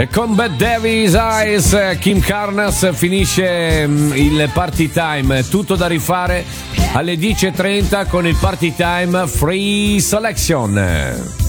E con Bad Davis Eyes, Kim Carnes finisce il Party Time. Tutto da rifare alle 10.30 con il Party Time Free Selection.